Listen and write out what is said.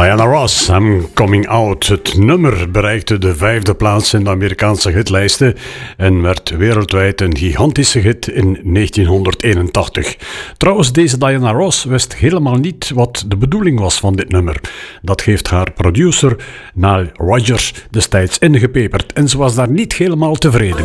Diana Ross, I'm Coming Out. Het nummer bereikte de 5e plaats in de Amerikaanse hitlijsten en werd wereldwijd een gigantische hit in 1981. Trouwens, deze Diana Ross wist helemaal niet wat de bedoeling was van dit nummer. Dat heeft haar producer Nile Rodgers destijds ingepeperd en ze was daar niet helemaal tevreden